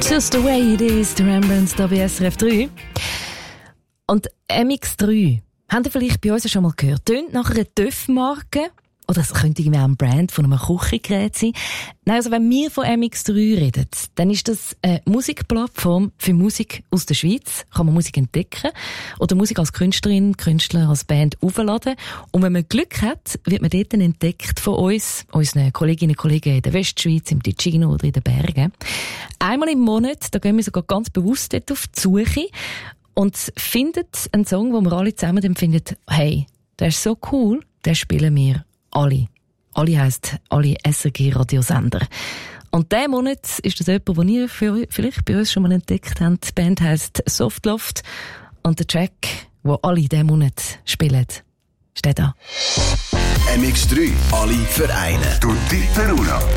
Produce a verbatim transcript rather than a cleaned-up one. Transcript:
Just the way it is, der Rembrandts da bei S R F drei. Und M X drei, habt ihr vielleicht bei uns schon mal gehört, tönt nach einer T Ö F-Marke. Oder es könnte irgendwie auch ein Brand von einem Küchengerät sein. Nein, also wenn wir von M X drei reden, dann ist das eine Musikplattform für Musik aus der Schweiz. Kann man Musik entdecken oder Musik als Künstlerin, Künstler, als Band aufladen. Und wenn man Glück hat, wird man dort dann entdeckt von uns, unseren Kolleginnen und Kollegen in der Westschweiz, im Ticino oder in den Bergen. Einmal im Monat, da gehen wir sogar ganz bewusst dort auf die Suche und finden einen Song, wo wir alle zusammen dann finden, hey, der ist so cool, den spielen wir alle. Alle heisst alle S R G-Radiosender. Und diesen Monat ist das jemand, den ihr für, vielleicht bei uns schon mal entdeckt habt. Die Band heisst Softloft. Und der Track, den alle diesen Monat spielen, steht da. M X drei, alle für einen. Du Peruna.